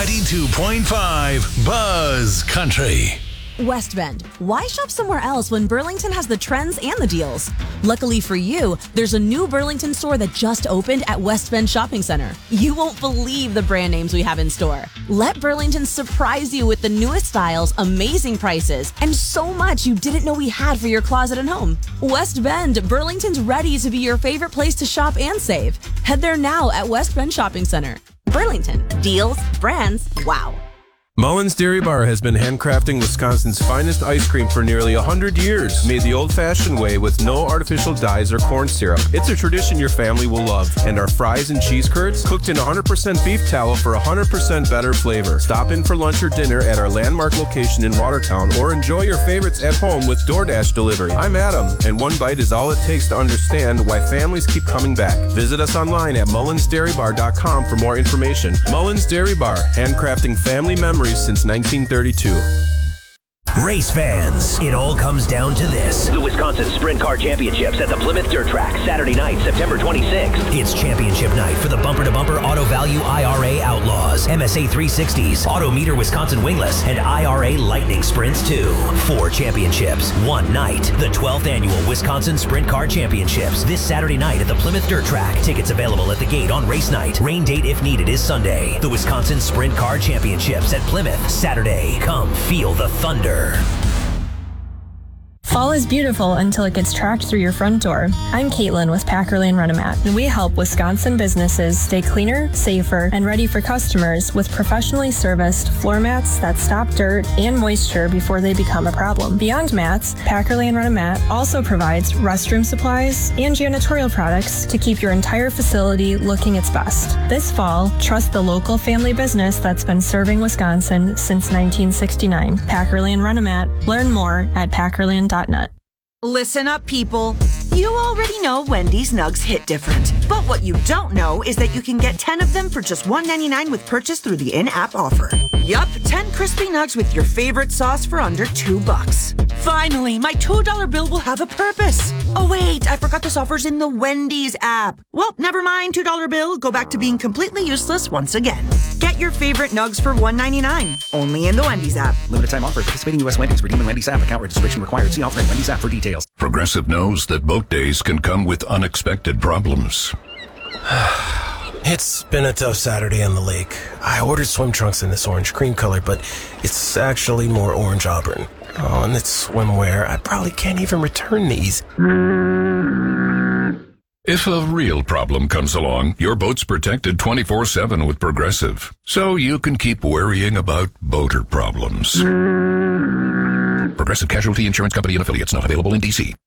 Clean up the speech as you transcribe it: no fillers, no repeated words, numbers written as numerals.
92.5 Buzz Country. West Bend. Why shop somewhere else when Burlington has the trends and the deals? Luckily for you, there's a new Burlington store that just opened at West Bend Shopping Center. You won't believe the brand names we have in store. Let Burlington surprise you with the newest styles, amazing prices, and so much you didn't know we had for your closet and home. West Bend, Burlington's ready to be your favorite place to shop and save. Head there now at West Bend Shopping Center. Burlington. Deals, brands, wow. Mullins Dairy Bar has been handcrafting Wisconsin's finest ice cream for nearly 100 years, made the old-fashioned way with no artificial dyes or corn syrup. It's a tradition your family will love, and our fries and cheese curds cooked in 100% beef tallow for 100% better flavor. Stop in for lunch or dinner at our landmark location in Watertown, or enjoy your favorites at home with DoorDash delivery. I'm Adam, and one bite is all it takes to understand why families keep coming back. Visit us online at mullinsdairybar.com for more information. Mullins Dairy Bar, handcrafting family memories since 1932. Race fans, it all comes down to this. The Wisconsin Sprint Car Championships at the Plymouth Dirt Track, Saturday night, September 26th. It's championship night for the bumper-to-bumper Auto Value IRA Outlaws, MSA 360s, Auto Meter Wisconsin Wingless, and IRA Lightning Sprints 2. 4 championships, one night. The 12th annual Wisconsin Sprint Car Championships, this Saturday night at the Plymouth Dirt Track. Tickets available at the gate on race night. Rain date if needed is Sunday. The Wisconsin Sprint Car Championships at Plymouth, Saturday. Come feel the thunder. Fall is beautiful until it gets tracked through your front door. I'm Caitlin with Packer Lane Renomat, and we help Wisconsin businesses stay cleaner, safer, and ready for customers with professionally serviced floor mats that stop dirt and moisture before they become a problem. Beyond mats, Packer Lane Renomat also provides restroom supplies and janitorial products to keep your entire facility looking its best. This fall, trust the local family business that's been serving Wisconsin since 1969. Packer Lane Renomat. Learn more at packerland.net. Listen up, people. You already know Wendy's Nugs hit different. But what you don't know is that you can get 10 of them for just $1.99 with purchase through the in-app offer. Yup, 10 crispy nugs with your favorite sauce for under $2. Finally, my $2 bill will have a purpose. Oh wait, I forgot this offer's in the Wendy's app. Well, never mind, $2 bill. Go back to being completely useless once again. Get your favorite nugs for $1.99. Only in the Wendy's app. Limited time offer. Participating U.S. Wendy's. Redeem in Wendy's app. Account registration required. See offer in Wendy's app for details. Progressive knows that boat days can come with unexpected problems. It's been a tough Saturday on the lake. I ordered swim trunks in this orange cream color, but it's actually more orange auburn. Oh, and it's swimwear. I probably can't even return these. If a real problem comes along, your boat's protected 24/7 with Progressive, so you can keep worrying about boater problems. Progressive Casualty Insurance Company and affiliates, not available in D.C.